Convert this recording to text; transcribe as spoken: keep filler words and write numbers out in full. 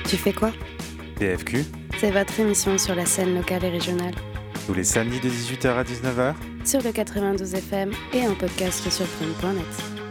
Tu fais quoi? P F Q, C'est votre émission sur la scène locale et régionale. tous les samedis de dix-huit heures à dix-neuf heures. Sur le quatre-vingt-douze F M et en podcast sur prune point net.